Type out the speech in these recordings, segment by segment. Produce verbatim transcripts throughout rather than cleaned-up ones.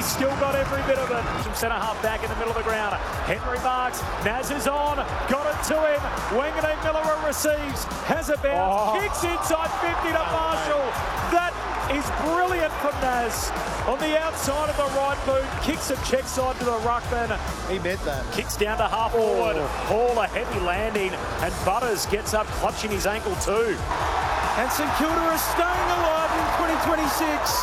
He's still got every bit of it. From centre half back in the middle of the ground. Henry marks. Naz is on. Got it to him. Wanganeen Miller receives. Has a bounce. Oh. Kicks inside fifty to Marshall. That is brilliant from Naz. On the outside of the right boot. Kicks a check side to the ruckman. He meant that. Kicks down to half forward. Oh. Hall a heavy landing. And Butters gets up clutching his ankle too. And St Kilda is staying alive in twenty twenty-six.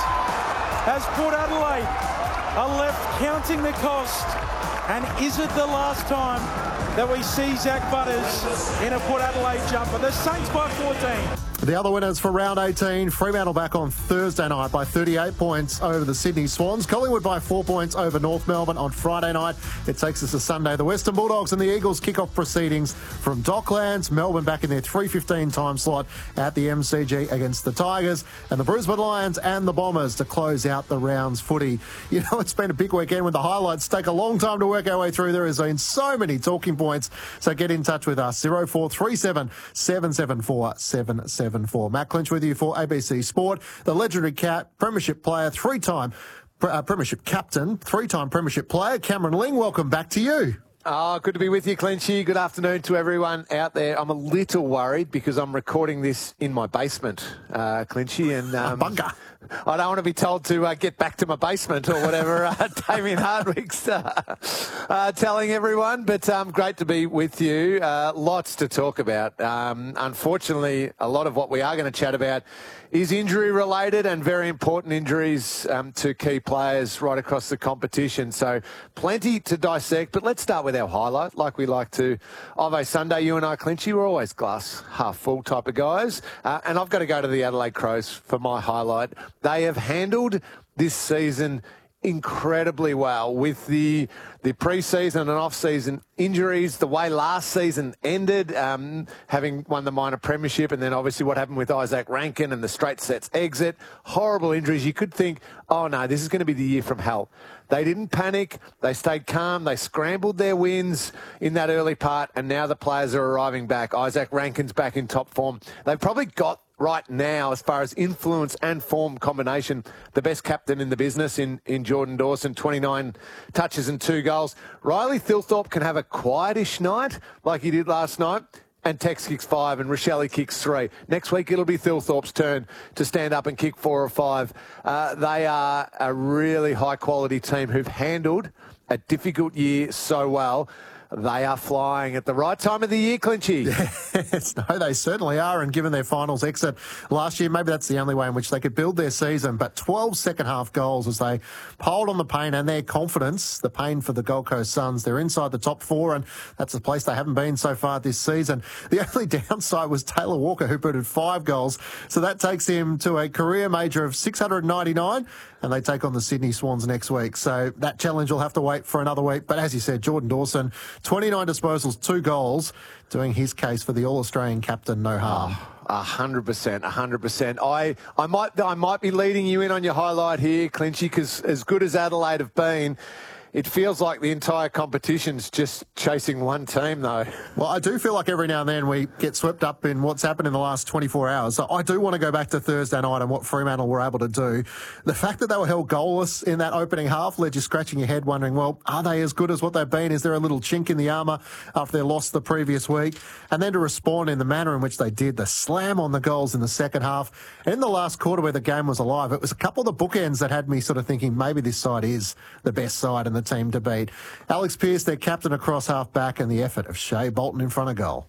As Port Adelaide are left counting the cost. And is it the last time that we see Zach Butters in a Port Adelaide jumper? The Saints by fourteen. The other winners for round eighteen, Fremantle back on Thursday night by thirty-eight points over the Sydney Swans. Collingwood by four points over North Melbourne on Friday night. It takes us to Sunday. The Western Bulldogs and the Eagles kick off proceedings from Docklands. Melbourne back in their three fifteen time slot at the M C G against the Tigers. And the Brisbane Lions and the Bombers to close out the round's footy. You know, it's been a big weekend with the highlights. Take a long time to work our way through. There has been so many talking points. So get in touch with us. oh four three seven, seven seven four, seven seven four. Matt Clinch with you for A B C Sport. The legendary cat, premiership player, three-time uh, premiership captain, three-time premiership player, Cameron Ling. Welcome back to you. Oh, good to be with you, Clinchy. Good afternoon to everyone out there. I'm a little worried because I'm recording this in my basement, uh, Clinchy. And, um, a bunker. I don't want to be told to uh, get back to my basement or whatever uh, Damien Hardwick's uh, uh, telling everyone. But um, great to be with you. Uh, lots to talk about. Um, unfortunately, a lot of what we are going to chat about is injury related and very important injuries um, to key players right across the competition. So plenty to dissect, but let's start with our highlight like we like to. Ove Sunday, you and I, Clinchy, we're always glass half full type of guys. Uh, and I've got to go to the Adelaide Crows for my highlight. They have handled this season incredibly well with the the pre-season and off-season injuries, the way last season ended, um, having won the minor premiership, and then obviously what happened with Isaac Rankin and the straight sets exit. Horrible injuries. You could think, oh no, this is going to be the year from hell. They didn't panic. They stayed calm. They scrambled their wins in that early part, and now the players are arriving back. Isaac Rankin's back in top form. They've probably got right now, as far as influence and form combination, the best captain in the business in, in Jordan Dawson, twenty-nine touches and two goals. Riley Thilthorpe can have a quietish night like he did last night, and Tex kicks five and Rochelle kicks three. Next week it'll be Thilthorpe's turn to stand up and kick four or five. Uh, they are a really high-quality team who've handled a difficult year so well. They are flying at the right time of the year, Clinchy. Yes, no, they certainly are. And given their finals exit last year, maybe that's the only way in which they could build their season. But twelve second-half goals as they piled on the pain and their confidence, the pain for the Gold Coast Suns. They're inside the top four, and that's a place they haven't been so far this season. The only downside was Taylor Walker, who booted five goals. So that takes him to a career major of six hundred ninety-nine, and they take on the Sydney Swans next week. So that challenge will have to wait for another week. But as you said, Jordan Dawson, twenty-nine disposals, two goals, doing his case for the All-Australian captain, no harm. A hundred percent, a hundred percent. I, I might, I might be leading you in on your highlight here, Clinchy, because as good as Adelaide have been, it feels like the entire competition's just chasing one team, though. Well, I do feel like every now and then we get swept up in what's happened in the last twenty-four hours. So I do want to go back to Thursday night and what Fremantle were able to do. The fact that they were held goalless in that opening half led you scratching your head wondering, well, are they as good as what they've been? Is there a little chink in the armour after their loss the previous week? And then to respond in the manner in which they did, the slam on the goals in the second half. In the last quarter where the game was alive, it was a couple of the bookends that had me sort of thinking maybe this side is the best side in the team to beat. Alex Pearce, their captain across half-back, and the effort of Shea Bolton in front of goal.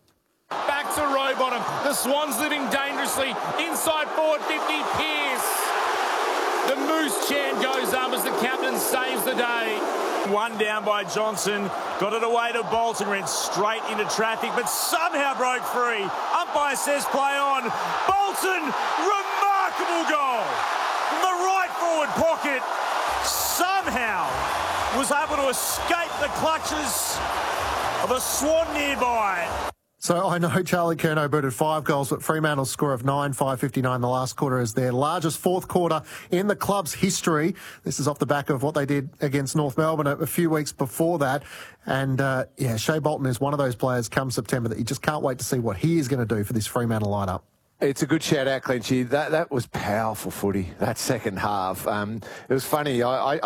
Back to Rowbottom. The Swans living dangerously. Inside forward fifty, Pearce. The Moose chant goes up as the captain saves the day. One down by Johnson. Got it away to Bolton. Went straight into traffic, but somehow broke free. Umpire says play on. Bolton, remarkable goal. From the right forward pocket. Somehow was able to escape the clutches of a Swan nearby. So I know Charlie Curnow booted five goals, but Fremantle's score of nine five fifty-nine in the last quarter is their largest fourth quarter in the club's history. This is off the back of what they did against North Melbourne a, a few weeks before that. And, uh, yeah, Shea Bolton is one of those players come September that you just can't wait to see what he is going to do for this Fremantle lineup. It's a good shout out, Clinchy. That that was powerful footy, that second half. Um, it was funny. I, I